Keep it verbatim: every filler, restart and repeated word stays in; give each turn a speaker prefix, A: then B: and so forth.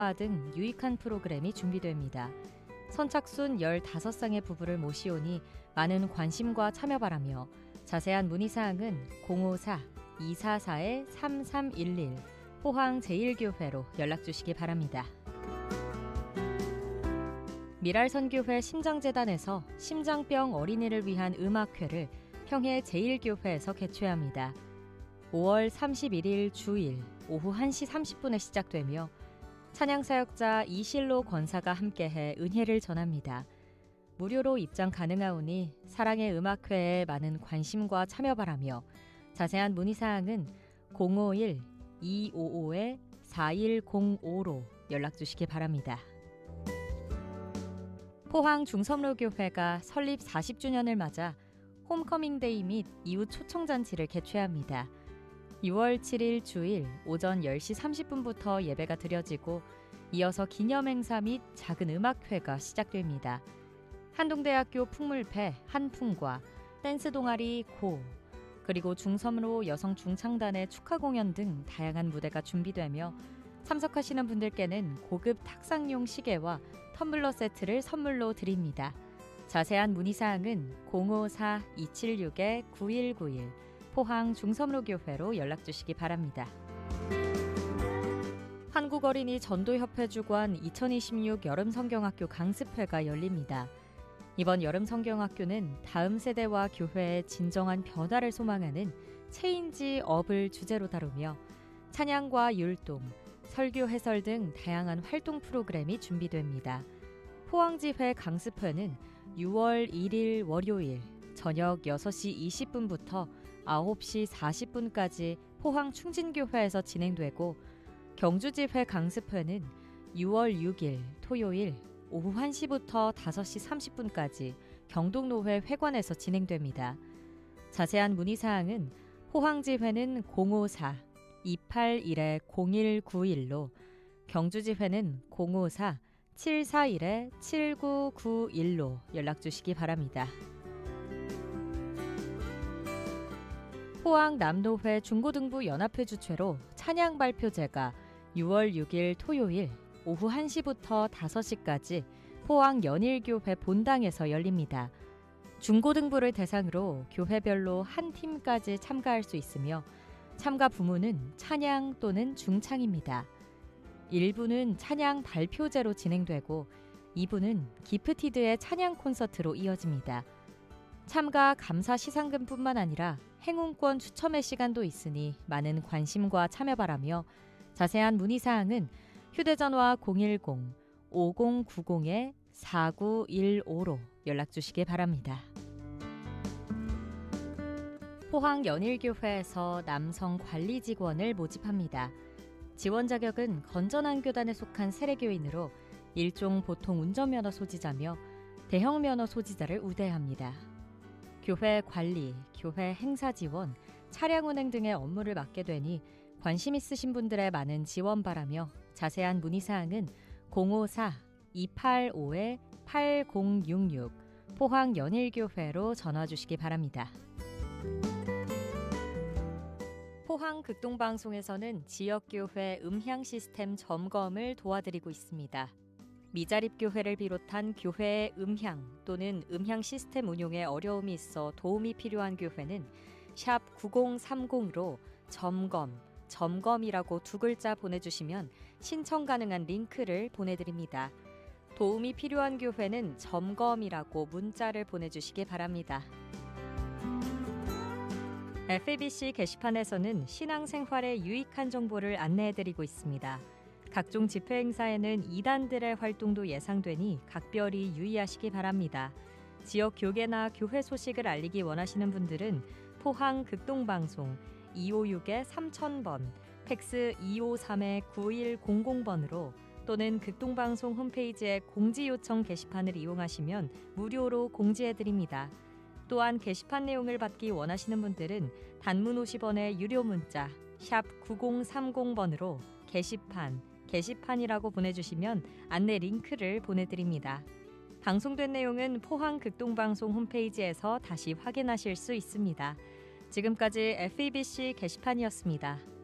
A: 등 유익한 프로그램이 준비됩니다. 선착순 열다섯 쌍의 부부를 모시오니 많은 관심과 참여 바라며 자세한 문의사항은 공오사 이사사 삼삼일일 포항 제일교회로 연락주시기 바랍니다. 미랄선교회 심장재단에서 심장병 어린이를 위한 음악회를 평해 제일교회에서 개최합니다. 오월 삼십일일 주일 오후 한 시 삼십 분에 시작되며 찬양사역자 이실로 권사가 함께해 은혜를 전합니다. 무료로 입장 가능하오니 사랑의 음악회에 많은 관심과 참여 바라며 자세한 문의사항은 공오일 이오오 사일공오로 연락주시기 바랍니다. 포항 중섬로교회가 설립 사십 주년을 맞아 홈커밍데이 및 이웃 초청잔치를 개최합니다. 유월 칠일 주일 오전 열 시 삼십 분부터 예배가 드려지고 이어서 기념행사 및 작은 음악회가 시작됩니다. 한동대학교 풍물패 한풍과 댄스 동아리 고, 그리고 중섬로 여성 중창단의 축하 공연 등 다양한 무대가 준비되며 참석하시는 분들께는 고급 탁상용 시계와 텀블러 세트를 선물로 드립니다. 자세한 문의사항은 공오사 이칠육 구일구일 포항 중섬로교회로 연락주시기 바랍니다. 한국어린이 전도협회 주관 이천이십육 여름성경학교 강습회가 열립니다. 이번 여름성경학교는 다음 세대와 교회의 진정한 변화를 소망하는 체인지 업을 주제로 다루며 찬양과 율동, 설교 해설 등 다양한 활동 프로그램이 준비됩니다. 포항지회 강습회는 유월 일일 월요일 저녁 여섯 시 이십 분부터 아홉 시 사십 분까지 포항 충진교회에서 진행되고 경주지회 강습회는 유월 육일 토요일 오후 한 시부터 다섯 시 삼십 분까지 경동노회 회관에서 진행됩니다. 자세한 문의사항은 포항지회는 공오사 이팔일 공일구일로 경주지회는 공오사 칠사일 칠구구일로 연락주시기 바랍니다. 포항 남노회 중고등부 연합회 주최로 찬양 발표제가 유월 육일 토요일 오후 한 시부터 다섯 시까지 포항 연일교회 본당에서 열립니다. 중고등부를 대상으로 교회별로 한 팀까지 참가할 수 있으며 참가 부문은 찬양 또는 중창입니다. 일 부는 찬양 발표제로 진행되고 이 부는 기프티드의 찬양 콘서트로 이어집니다. 참가 감사 시상금뿐만 아니라 행운권 추첨의 시간도 있으니 많은 관심과 참여 바라며 자세한 문의사항은 휴대전화 공일공 오공구공 사구일오로 연락주시기 바랍니다. 포항 연일교회에서 남성 관리 직원을 모집합니다. 지원 자격은 건전한 교단에 속한 세례교인으로 일종 보통 운전면허 소지자며 대형 면허 소지자를 우대합니다. 교회 관리, 교회 행사 지원, 차량 운행 등의 업무를 맡게 되니 관심 있으신 분들의 많은 지원 바라며 자세한 문의사항은 공오사 이팔오 팔공육육 포항 연일교회로 전화 주시기 바랍니다. 포항 극동방송에서는 지역교회 음향 시스템 점검을 도와드리고 있습니다. 미자립교회를 비롯한 교회의 음향 또는 음향 시스템 운용에 어려움이 있어 도움이 필요한 교회는 샵 구공삼공으로 점검, 점검이라고 두 글자 보내주시면 신청 가능한 링크를 보내드립니다. 도움이 필요한 교회는 점검이라고 문자를 보내주시기 바랍니다. 에프에이비씨 게시판에서는 신앙생활에 유익한 정보를 안내해드리고 있습니다. 각종 집회 행사에는 이단들의 활동도 예상되니 각별히 유의하시기 바랍니다. 지역 교계나 교회 소식을 알리기 원하시는 분들은 포항 극동방송 이오육 삼천 번, 팩스 이오삼 구일공공 번으로 또는 극동방송 홈페이지의 공지요청 게시판을 이용하시면 무료로 공지해드립니다. 또한 게시판 내용을 받기 원하시는 분들은 단문 오십 원의 유료 문자 샵 구공삼공 번으로 게시판, 게시판이라고 보내주시면 안내 링크를 보내드립니다. 방송된 내용은 포항 극동방송 홈페이지에서 다시 확인하실 수 있습니다. 지금까지 에프이비씨 게시판이었습니다.